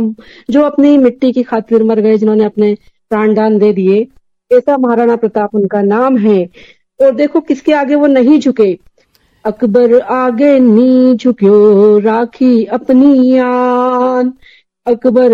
हम जो अपनी मिट्टी की खातिर मर गए, जिन्होंने अपने प्राणदान दे दिए, ऐसा महाराणा प्रताप उनका नाम है। और देखो किसके आगे वो नहीं झुके। अकबर आगे नी झुक्यो, राखी अपनी आन। अकबर